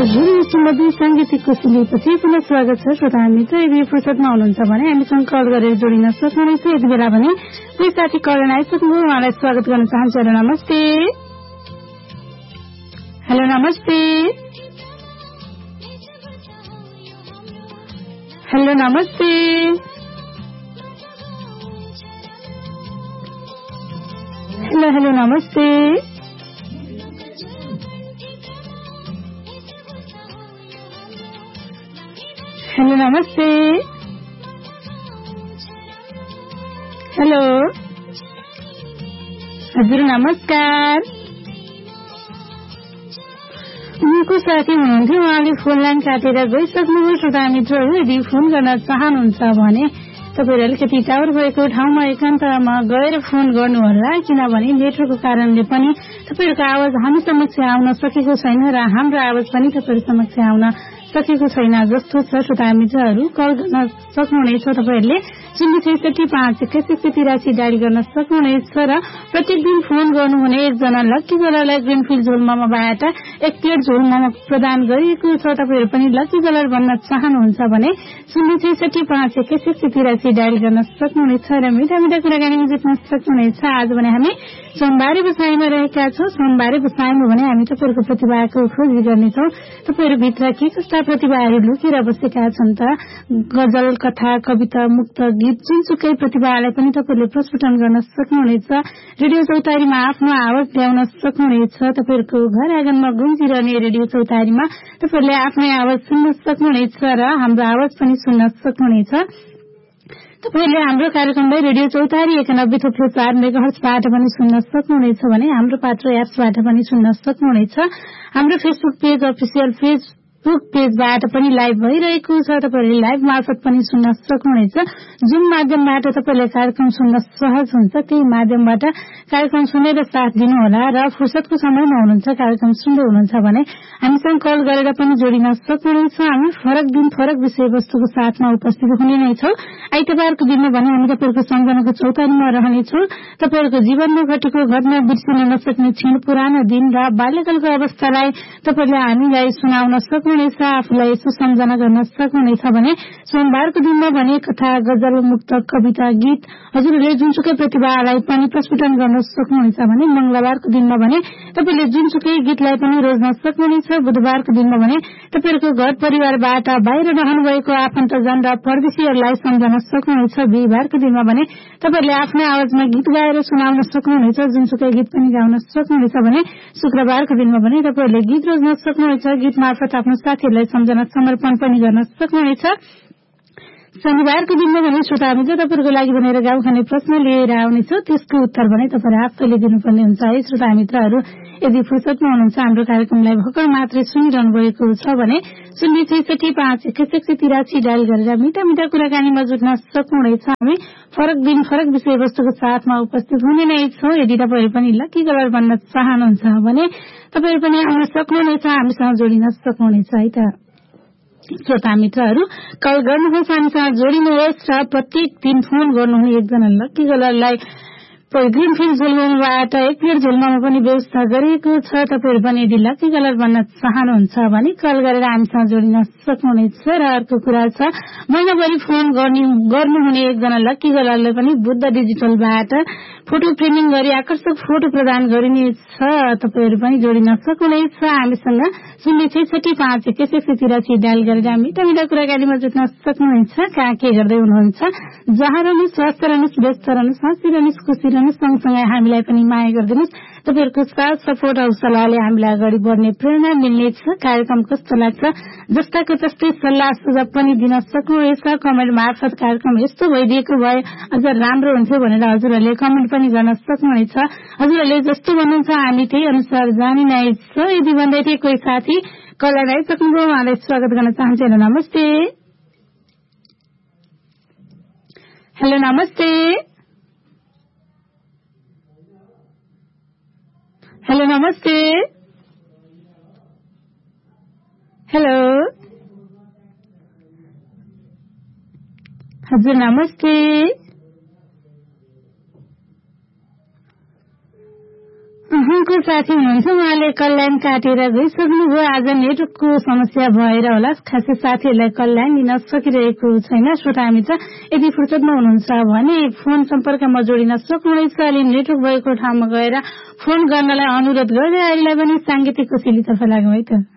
Radio सुमधुर साङ्गीतिक कोसेलीपछि पुनः स्वागत छ। श्रोता मित्र, यदि फुर्सदमा हुनुहुन्छ भने हामीसँग कल गरेर जोडिन सक्नुहुनेछ। यति बेला भने कोही साथी कल आइसक्नुभयो, उहाँलाई स्वागत गर्न चाहन्छु। हेलो नमस्ते। हेलो नमस्ते। हेलो नमस्ते। हेलो हेलो नमस्ते। हेलो नमस्ते। हेलो हजुर नमस्कार। उनको साथी हुनुहुन्थ्यो, उहाँले फोन लाइन काटेर गइसक्नुभयो। श्रोता मित्रहरू, यदि फोन गर्न चाहनुहुन्छ भने तपाईहरु अलिकति टावर भएको ठाउँमा एकान्तमा गएर फोन गर्नुहोला, किनभने नेटवर्कको कारणले पनि तपाईहरुको आवाज हामी समक्ष आउन सकेको छैन र हाम्रो आवाज पनि तपाईहरु समक्ष आउन सकेको छैन जस्तो छ। श्रोता मित्रहरू, कल गर्न सक्नुहुनेछ। तपाईहरुले 066518183 डायल गर्न सक्नुहुनेछ र प्रत्येक दिन फोन गर्नुहुने एकजना लक्की कलरलाई ग्रिनफिल्ड झोल मोमोबाट एक प्लेट झोल मोमो प्रदान गरिएको छ। तपाईहरु पनि लक्की कलर बन्न चाहनुहुन्छ भने 066518183 डायल गर्न सक्नुहुनेछ र मिठा मिठा कुराकानी जित्न सक्नुहुनेछ। आज भने हामी सोमबारे बसाइमा रहेका छौं। सोमबारे बसाइमा भने हामी तपाईहरुको प्रतिभाको खोजी गर्नेछौं। तपाईहरु भित्र के कस्ता प्रतिभाहरू लुकेर बसेका छन् त? गजल, कथा, कविता, मुक्त गीत, जुनसुकै प्रतिभालाई पनि तपाईहरुले प्रस्फुटन गर्न सक्नुहुनेछ। रेडियो चौतारीमा आफ्नो आवाज ल्याउन सक्नुहुनेछ। तपाईहरुको घर आँगनमा गुन्जिरहने रेडियो चौतारीमा तपाईहरुले आफ्नै आवाज सुन्न सक्नुहुनेछ र हाम्रो आवाज पनि सुन्न सक्नुहुनेछ। तपाईहरुले हाम्रो कार्यक्रमलाई रेडियो चौतारी 91.4 मेगाहर्ट्जबाट पनि सुन्न सक्नुहुनेछ भने हाम्रो पात्र एप्सबाट पनि सुन्न सक्नुहुनेछ। हाम्रो फेसबुक पेज अफिसियल फेसबुक पेजबाट पनि लाइभ भइरहेको छ। तपाईहरुले लाइभ मार्फत पनि सुन्न सक्नुहुनेछ। जुन माध्यमबाट तपाईहरुले कार्यक्रम सुन्न सहज हुन्छ त्यही माध्यमबाट कार्यक्रम सुनेर साथ दिनुहोला र फुर्सदको समयमा हुनुहुन्छ, कार्यक्रम सुन्दै हुनुहुन्छ भने हामीसँग कल गरेर पनि जोडिन सक्नुहुनेछ। हामी फरक दिन फरक विषयवस्तुको साथमा उपस्थित हुने नै छौं। आइतबारको दिनमा भने हामी तपाईहरुको सम्झनाको चौतारीमा रहनेछौं। तपाईहरुको जीवनमा घटेको घटना, बिर्सिन नसक्ने क्षण, पुरानो दिन र बाल्यकालको अवस्थालाई तपाईहरुले हामीलाई सुनाउन सक्नुहुनेछ, आफूलाई यसो सम्झना गर्न सक्नुहुनेछ भने सोमबारको दिनमा भने कथा, गजल, मुक्त, कविता, गीत हजुरहरूले जुनसुकै प्रतिभालाई पनि प्रस्फुटन गर्न सक्नुहुनेछ भने मंगलबारको दिनमा भने तपाईले जुनसुकै गीतलाई पनि रोज्न सक्नुहुनेछ। बुधबारको दिनमा भने तपाईहरुको घर परिवारबाट बाहिर रहनुभएको आफन्तजन र परदेशीहरूलाई सम्झन सक्नुहुनेछ। बिहीबारको दिनमा भने तपाईहरुले आफ्नो आवाजमा गीत गाएर सुनाउन सक्नुहुनेछ, जुनसुकै गीत पनि गाउन सक्नुहुनेछ भने शुक्रबारको दिनमा भने तपाईहरुले गीत रोज्न सक्नुहुनेछ। गीत मार्फत आफ्नो साथीहरूलाई सम्झना समर्पण पनि गर्न सक्नुहुनेछ। शनिबारको दिनमा भने श्रोता मित्र तपाईहरुको लागि भनेर गाउँ खाने प्रश्न लिएर आउनेछौं। त्यसको उत्तर भने तपाईहरु आफैले दिनुपर्ने हुन्छ है। श्रोता मित्रहरू, यदि फुर्सदमा हुनुहुन्छ, हाम्रो कार्यक्रमलाई भर्खर मात्रै सुनिरहनु भएको छ भने 066518183 डायल गरेर मिठा मिठा कुराकानीमा जुट्न सक्नुहुनेछ। हामी फरक दिन फरक विषयवस्तुको साथमा उपस्थित हुने नै छौं। यदि तपाईहरु पनि लकी कलर बन्न चाहनुहुन्छ भने तपाईहरु पनि आउन सक्नुहुनेछ, हामीसँग जोडिन सक्नुहुनेछ है त। श्रोता मित्रहरू, कल गर्नुहोस्, हामीसँग जोडिनुहोस् र प्रत्येक दिन फोन गर्नुहुने एकजना लक्की कलरलाई ग्रिनफिल्ड झोलमोमोबाट एक प्लेट झोलमोमो पनि व्यवस्था गरिएको छ। तपाईहरु पनि यदि लक्की कलर बन्न चाहनुहुन्छ भने कल गरेर हामीसँग जोडिन सक्नुहुनेछ। र अर्को कुरा छ, महिनाभरि फोन गर्नुहुने एकजना लक्की कलरले पनि बुद्ध डिजिटलबाट फोटो फ्रेमिङ गरी आकर्षक फोटो प्रदान गरिनेछ। तपाईहरु पनि जोडिन सक्नुहुनेछ हामीसँग 066518183 डायल गरेर मिठा मिठा कुराकानीमा जुट्न सक्नुहुनेछ। कहाँ के गर्दै हुनुहुन्छ, जहाँ रहनु, स्वस्थ रहनुहोस्, व्यस्त रहनुहोस्, हाँसी रहनुहोस्, खुसी रहनुहोस्, सँगसँगै हामीलाई पनि माया गरिदिनुहोस्। तपाईहरुको साथ सपोर्ट औ सल्लाहले हामीलाई अगाडि बढ्ने प्रेरणा मिल्नेछ। कार्यक्रम कस्तो लाग्छ जस्ताको तस्तै सल्लाह सुझाव पनि दिन सक्नुहुनेछ। कमेन्ट मार्फत कार्यक्रम यस्तो भइदिएको भए अझ राम्रो हुन्थ्यो भनेर हजुरहरूले कमेन्ट पनि गर्न सक्नुहुनेछ। हजुरहरूले जस्तो भन्नुहुन्छ हामी त्यही अनुसार जाने नै छ। यदि भन्दै थिए कोही साथी कलर आइसक्नुभयो, उहाँलाई स्वागत गर्न चाहन्छु। हेलो नमस्ते। हेलो नमस्ते। हेलो नमस्ते। हेलो हजुर नमस्ते। उहाँको अर्को साथी हुनुहुन्छ, उहाँले कल लाइन काटेर गइसक्नुभयो। आज नेटवर्कको समस्या भएर होला, खासै साथीहरूलाई कल लाइन लिन सकिरहेको छैन। श्रोता मित्र, यदि फुर्सदमा हुनुहुन्छ भने फोन सम्पर्कमा जोडिन सक्नुहुनेछ। अलि नेटवर्क भएको ठाउँमा गएर फोन गर्नलाई अनुरोध गर्दै अहिले पनि सांगीतिक कोसेलीतर्फ लागौँ है त।